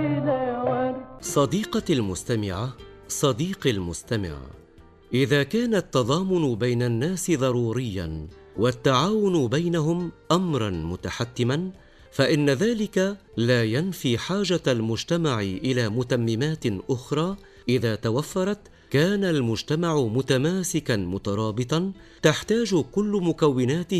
صديقتي المستمعة، صديقي المستمع، إذا كان التضامن بين الناس ضرورياً والتعاون بينهم أمراً متحتماً، فإن ذلك لا ينفي حاجة المجتمع إلى متممات أخرى. إذا توفرت كان المجتمع متماسكاً مترابطاً، تحتاج كل مكوناته